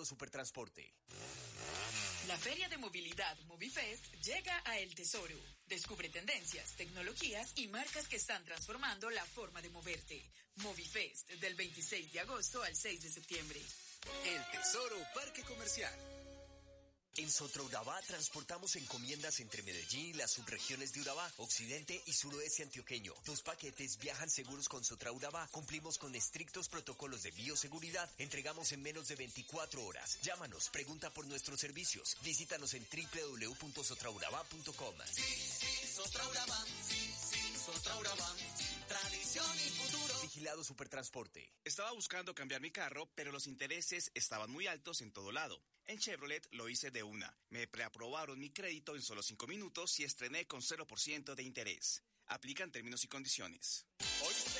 Vigilado Supertransporte. La Feria de Movilidad Movifest llega a El Tesoro. Descubre tendencias, tecnologías y marcas que están transformando la forma de moverte. Movifest, del 26 de agosto al 6 de septiembre. El Tesoro Parque Comercial. En Sotraurabá transportamos encomiendas entre Medellín y las subregiones de Urabá, occidente y suroeste antioqueño. Tus paquetes viajan seguros con Sotraurabá. Cumplimos con estrictos protocolos de bioseguridad. Entregamos en menos de 24 horas. Llámanos, pregunta por nuestros servicios. Visítanos en www.sotraurabá.com. Sí, Sotraurabá. Sí, Sotraurabá. Tradición y futuro. Vigilado Supertransporte. Estaba buscando cambiar mi carro, pero los intereses estaban muy altos en todo lado. En Chevrolet lo hice de una. Me preaprobaron mi crédito en solo 5 minutos y estrené con 0% de interés. Aplican términos y condiciones. Hoy se